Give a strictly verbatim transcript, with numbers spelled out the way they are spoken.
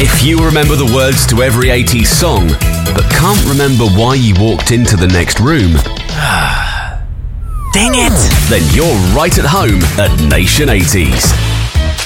If you remember the words to every eighties song, but can't remember why you walked into the next room, dang it! Then you're right at home at Nation eighties.